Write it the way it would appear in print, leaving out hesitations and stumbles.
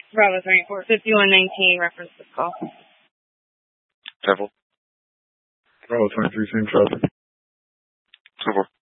Bravo 34, 5119, reference this call. Temple. Bravo 23, same traffic. Temple.